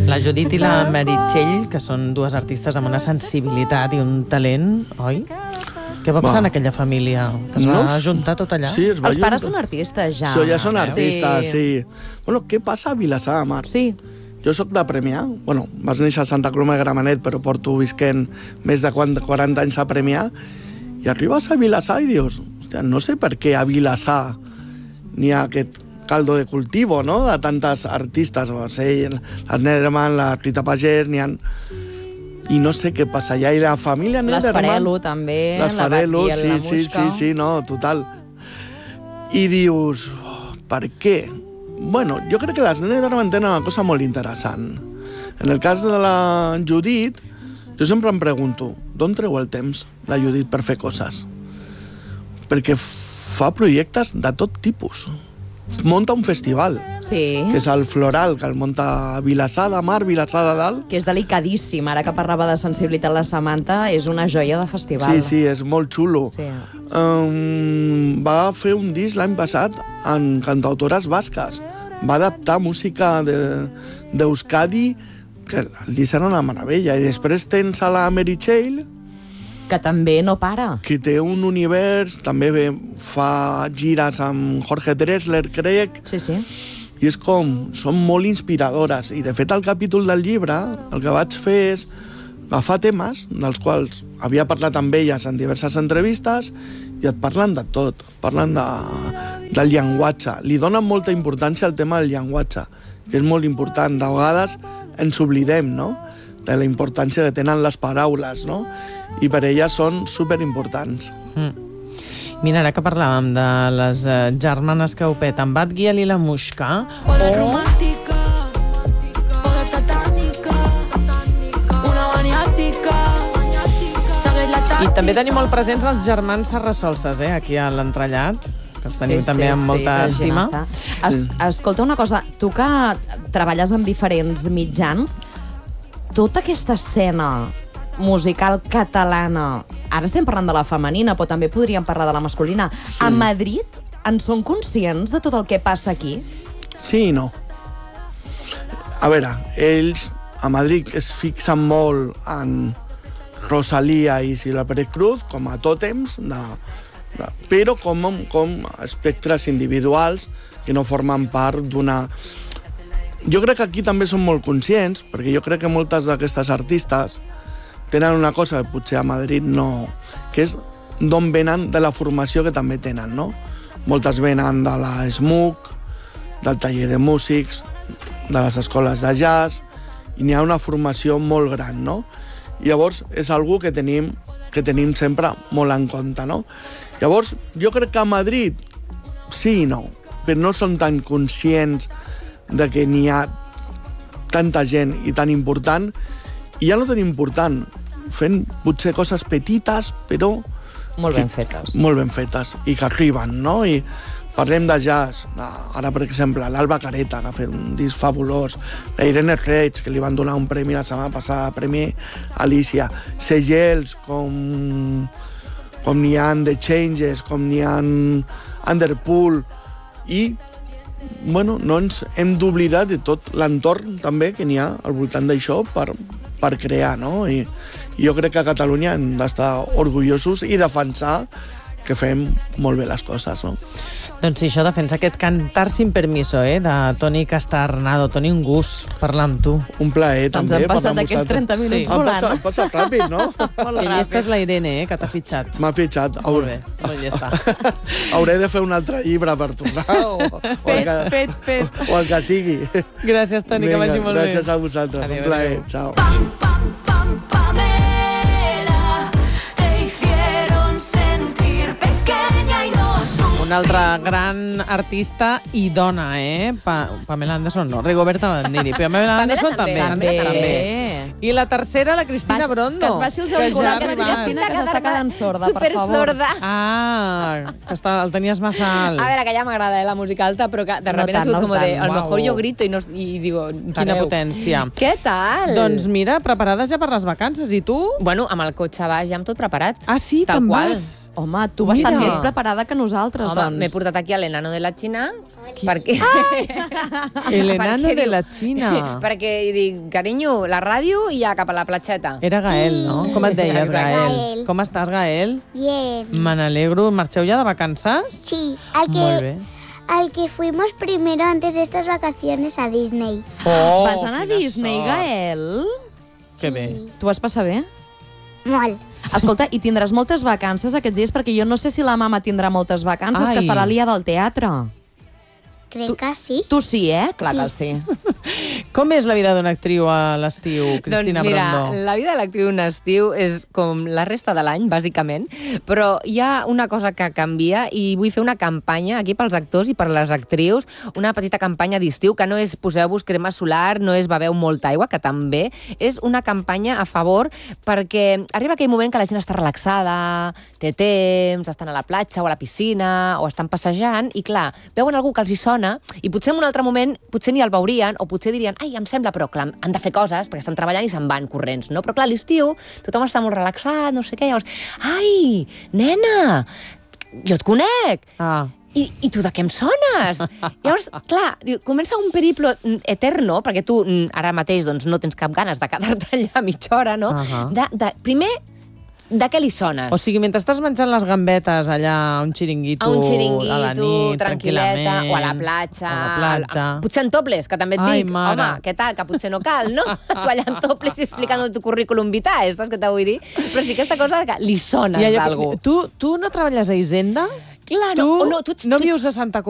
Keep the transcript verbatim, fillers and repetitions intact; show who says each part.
Speaker 1: La Judit i la Meritxell, que són dues artistes amb una sensibilitat i un talent, oi? Què va passar en aquella família? Que es va
Speaker 2: No,
Speaker 1: ajuntar tot allà?
Speaker 2: Sí, es va
Speaker 3: Els pares
Speaker 2: ajuntar.
Speaker 3: són artistes, ja.
Speaker 2: So, ja són artistes, sí.
Speaker 3: Sí.
Speaker 2: Bueno, què passa a Vilassar de Mar?
Speaker 3: Sí.
Speaker 2: Jo sóc de Premià. Bueno, vas néixer a Santa Coloma de Gramenet, però porto visquent més de quaranta anys a Premià. I arribes a Vilassar i dius, hòstia, no sé per què a Vilassar n'hi ha aquest caldo de cultivo, no?, de tantes artistes. O sigui, la Nederman, la Rita Pagès, n'hi ha... I no sé què passa allà. I la família
Speaker 3: Les
Speaker 2: Nederman...
Speaker 3: Farelo, també.
Speaker 2: Les Farelo,
Speaker 3: la
Speaker 2: sí,
Speaker 3: la
Speaker 2: sí, sí, sí, no, total. I dius, oh, per què? Bueno, jo crec que les Nederman tenen una cosa molt interessant. En el cas de la Judit, jo sempre em pregunto, d'on treu el temps la Judit per fer coses? Perquè fa projectes de tot tipus. Monta un festival,
Speaker 3: Sí.
Speaker 2: que és el Floral, que el munta a Vilassar de Mar, Vilassar de Dalt.
Speaker 3: Que és delicadíssim. Ara que parlava de sensibilitat la Samantha, és una joia de festival.
Speaker 2: Sí, sí, és molt xulo.
Speaker 3: Sí.
Speaker 2: Um, va fer un disc l'any passat en cantautores basques. Va adaptar música de- d'Euskadi, que el disc era una meravella. I després tens a la Meritxell,
Speaker 3: Que també no para.
Speaker 2: que té un univers, també ve, fa gires amb Jorge Drexler, crec,
Speaker 3: Sí, sí.
Speaker 2: i és com, són molt inspiradores. I de fet al capítol del llibre el que vaig fer és agafar temes dels quals havia parlat amb elles en diverses entrevistes i et parlen de tot, parlen de, del llenguatge. Li donen molta importància al tema del llenguatge, que és molt important. De vegades ens oblidem, no?, de la importància que tenen les paraules, no?, i per elles són superimportants.
Speaker 1: Mm. Mira, ara que parlàvem de les eh, germanes que ho peten, Batgiel i la Muixca,
Speaker 4: Hola
Speaker 1: o
Speaker 4: romàntica, hola satànica, una maniàtica, segueix la tàctica.
Speaker 1: I també tenim molt presents els germans Serrasolses, eh, aquí a l'entrellat, que els tenim
Speaker 3: sí,
Speaker 1: també
Speaker 3: sí,
Speaker 1: amb molta
Speaker 3: sí,
Speaker 1: estima.
Speaker 3: està. Es,
Speaker 2: Sí.
Speaker 3: Escolta una cosa, tu que treballes amb diferents mitjans, tota aquesta escena musical catalana, ara estem parlant de la femenina, però també podríem parlar de la masculina,
Speaker 2: Sí.
Speaker 3: a Madrid en són conscients de tot el que passa aquí?
Speaker 2: Sí i no. A veure, ells a Madrid es fixen molt en Rosalía i Silvia Pérez Cruz com a tòtems, de, de, però com, com espectres individuals que no formen part d'una... Jo crec que aquí també són molt conscients, perquè jo crec que moltes d'aquestes artistes tenen una cosa que potser a Madrid no... que és d'on venen, de la formació que també tenen, no? Moltes venen de la S M U C, del taller de músics, de les escoles de jazz, i n'hi ha una formació molt gran, no? I llavors és algú que tenim, que tenim sempre molt en compte, no? Llavors, jo crec que a Madrid sí i no, però no són tan conscients de que n'hi ha tanta gent i tan important, i ja no tan important, fent potser coses petites, però
Speaker 3: Molt ben fetes.
Speaker 2: molt ben fetes i que arriben, no? I parlem de jazz, ara per exemple l'Alba Careta, que ha fet un disc fabulós, la Irene Reig, que li van donar un premi la setmana passada, Premi Alicia, segells com com n'hi ha The Changes, com n'hi ha Underpool, i bueno, no ens hem d'oblidar de tot l'entorn també que n'hi ha al voltant d'això per, per crear, no? I, I jo crec que a Catalunya hem d'estar orgullosos i defensar que fem molt bé les coses, no?
Speaker 1: Doncs sí, això defensa aquest Cantar sin permiso, eh, de Toni Castarnado. Toni, un gust parlar amb tu.
Speaker 2: Un plaer,
Speaker 3: Ens
Speaker 2: també,
Speaker 3: hem passat
Speaker 2: parlar amb
Speaker 3: aquests
Speaker 2: vosaltres.
Speaker 3: trenta minuts
Speaker 1: Sí.
Speaker 2: Ha
Speaker 3: volant.
Speaker 2: passat, ha passat ràpid, no?
Speaker 3: Molt
Speaker 1: Que llesta és
Speaker 3: ràpid.
Speaker 1: la Irene, eh, que t'ha fitxat.
Speaker 2: M'ha fitxat.
Speaker 1: Molt bé, molt llesta.
Speaker 2: Hauré de fer un altre llibre per tornar, o, o, el,
Speaker 3: Fet,
Speaker 2: que,
Speaker 3: fet, fet.
Speaker 2: o el que sigui.
Speaker 1: Gràcies, Toni, que vagi molt bé.
Speaker 2: Gràcies a vosaltres,
Speaker 1: Adéu,
Speaker 2: un plaer.
Speaker 1: adéu.
Speaker 2: Ciao.
Speaker 4: Pam, pam, pam, Pamela, te hicieron sentir pequeña y no
Speaker 1: Una altra gran artista i dona, eh? Pa Pamela Anderson no, Rigoberta Bandini. Pamela Anderson també.
Speaker 3: també.
Speaker 1: també. I la tercera, la Cristina
Speaker 3: Baix-
Speaker 1: Brondo.
Speaker 3: que es baixi els
Speaker 1: que ja ha
Speaker 3: auriculars, la
Speaker 1: arribat.
Speaker 3: Cristina, que s'està quedant sorda, per
Speaker 5: Super
Speaker 3: favor.
Speaker 5: sorda.
Speaker 1: Ah, que està, el tenies massa alt.
Speaker 5: A veure, que ja m'agrada eh, la música alta, però que de
Speaker 3: No
Speaker 5: repente
Speaker 3: tant,
Speaker 5: ha sigut
Speaker 3: no
Speaker 5: como de,
Speaker 3: tant.
Speaker 5: a lo
Speaker 1: Uau.
Speaker 5: mejor yo grito y, no, y digo,
Speaker 1: Quina
Speaker 5: pareu.
Speaker 1: potència.
Speaker 5: Què tal?
Speaker 1: Doncs mira, preparades ja per les vacances, i tu?
Speaker 5: Bueno, amb el cotxe baix ja amb tot preparat.
Speaker 1: Ah, sí,
Speaker 5: Tal
Speaker 1: te'n
Speaker 5: qual.
Speaker 1: vas?
Speaker 3: Home, tu vas estar
Speaker 1: Mira.
Speaker 3: més preparada que nosaltres,
Speaker 5: Home,
Speaker 3: doncs.
Speaker 5: m'he portat aquí a l'enano de la Xina perquè...
Speaker 1: El enano
Speaker 5: perquè
Speaker 1: de
Speaker 5: diu-
Speaker 1: la Xina.
Speaker 5: perquè dic, carinyo, la ràdio i ja cap a la platxeta.
Speaker 1: Era Gael, no? Com et deies,
Speaker 5: Exacte.
Speaker 1: Gael?
Speaker 6: Gael.
Speaker 1: Com estàs, Gael?
Speaker 6: Bien.
Speaker 1: Me n'alegro. Marxeu ja de vacances?
Speaker 6: Sí, al
Speaker 1: Molt
Speaker 6: que,
Speaker 1: bé.
Speaker 6: al que fuimos primero antes de estas vacaciones a Disney.
Speaker 5: Oh,
Speaker 3: Vas anar a
Speaker 5: quina
Speaker 3: Disney,
Speaker 5: sort.
Speaker 3: Gael?
Speaker 1: Que bé.
Speaker 3: Tu vas passar bé?
Speaker 6: Molt.
Speaker 3: Escolta, i tindràs moltes vacances aquests dies, perquè jo no sé si la mama tindrà moltes vacances,
Speaker 1: Ai.
Speaker 3: que estarà liada al teatre.
Speaker 6: Crec que sí.
Speaker 3: Tu sí, eh? Clar que sí.
Speaker 1: Com és la vida d'una actriu a l'estiu, Cristina
Speaker 5: doncs mira,
Speaker 1: Brondó?
Speaker 5: la vida de l'actriu en estiu és com la resta de l'any, bàsicament, però hi ha una cosa que canvia i vull fer una campanya aquí pels actors i per les actrius, una petita campanya d'estiu que no és poseu-vos crema solar, no és beveu molta aigua, que també és una campanya a favor perquè arriba aquell moment que la gent està relaxada, té temps, estan a la platja o a la piscina o estan passejant i clar, veuen algú que els hi sona i potser en un altre moment potser ni el veurien o potser dirien, ai, em sembla, però clar, han de fer coses perquè estan treballant i se'n van corrents, no? Però clar, a l'estiu tothom està molt relaxat, no sé què, llavors, ai, nena, jo et conec,
Speaker 1: Ah,
Speaker 5: i, i tu de què em sones? Llavors, clar, diu, comença un periplo mm, eterno, perquè tu mm, ara mateix doncs, no tens cap ganes de quedar-te allà mitja hora, no?
Speaker 1: Ahà.
Speaker 5: De, de, primer, de què li sones?
Speaker 1: o sigui, mentre estàs menjant les gambetes allà a un xiringuito,
Speaker 5: a un xiringuito,
Speaker 1: a la nit,
Speaker 5: tranquil·leta,
Speaker 1: tranquil·lament,
Speaker 5: o a la platja,
Speaker 1: a la platja.
Speaker 5: a- potser en topless, que també et
Speaker 1: Ai,
Speaker 5: dic,
Speaker 1: mare.
Speaker 5: home, què tal, que potser no cal, no? Tu allà en topless explicant tu currículum vitae, saps què t'ho vull dir? Però sí aquesta cosa que li sones
Speaker 1: I allò,
Speaker 5: d'algú.
Speaker 1: tu, tu no treballes a Hisenda?
Speaker 5: Clar,
Speaker 1: Tu
Speaker 5: no, no, tu, ets-
Speaker 1: no
Speaker 5: tu,
Speaker 1: vius a Santa